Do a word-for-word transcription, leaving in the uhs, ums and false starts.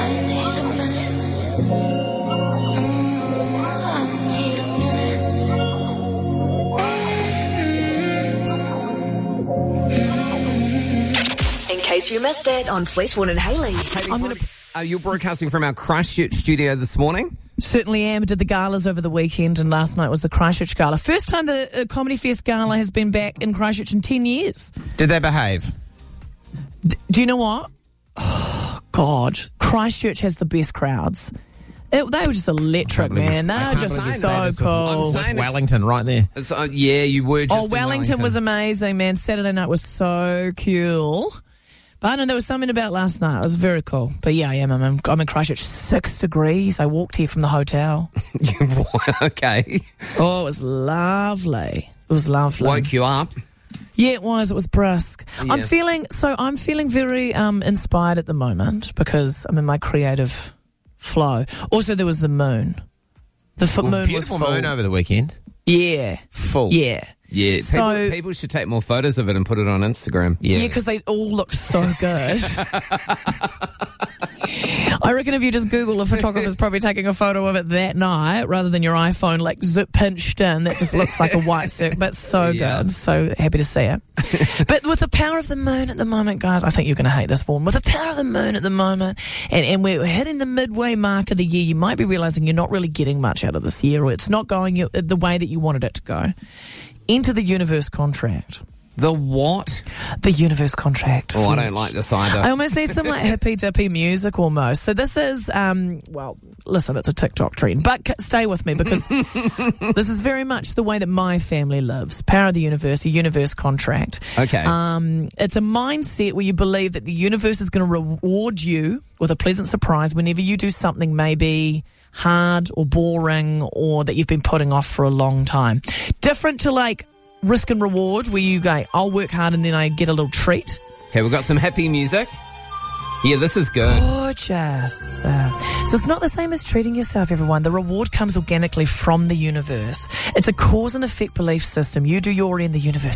In case you missed it on Fleetwood and Hayley. I'm gonna, uh, you're broadcasting from our Christchurch studio this morning? Certainly am. Did the galas over the weekend, and last night was the Christchurch Gala. First time the uh, Comedy Fest Gala has been back in Christchurch in ten years. Did they behave? D- do you know what? Oh, God. Christchurch has the best crowds. It, they were just electric, man. They were just so cool. Wellington right there. Uh, yeah, you were just Oh, in Wellington, Wellington was amazing, man. Saturday night was so cool. But I don't know, there was something about last night. It was very cool. But yeah, I am. I'm in, I'm in Christchurch. Six degrees. I walked here from the hotel. Okay. Oh, it was lovely. It was lovely. Woke you up? Yeah, it was. It was brisk. Yeah. I'm feeling, so I'm feeling very um, inspired at the moment because I'm in my creative flow. Also, there was the moon. The f- moon was Beautiful full. moon over the weekend. Yeah. Full. Yeah. Yeah. So- People, people should take more photos of it and put it on Instagram. Yeah, because they all look so good. I reckon if you just Google, a photographer's probably taking a photo of it that night rather than your iPhone like zip pinched in. That just looks like a white circle. But so Yeah. good. So happy to see it. But with the power of the moon at the moment, guys, I think you're going to hate this one. With the power of the moon at the moment, and, and we're hitting the midway mark of the year, you might be realising you're not really getting much out of this year, or it's not going you- the way that you wanted it to go. Enter the universe contract. The what? The universe contract. Oh, I French. don't like this either. I almost need some like hippy dippy music almost. So this is, um, well, listen, it's a TikTok trend, but c- stay with me because this is very much the way that my family lives. Power of the universe, a universe contract. Okay. Um, it's a mindset where you believe that the universe is going to reward you with a pleasant surprise whenever you do something maybe hard or boring or that you've been putting off for a long time. Different to like risk and reward where you go, I'll work hard and then I get a little treat. Okay, we've got some happy music. Yeah, this is good. Gorgeous. Uh, so it's not the same as treating yourself, everyone. The reward comes organically from the universe. It's a cause and effect belief system. You do your end, the universe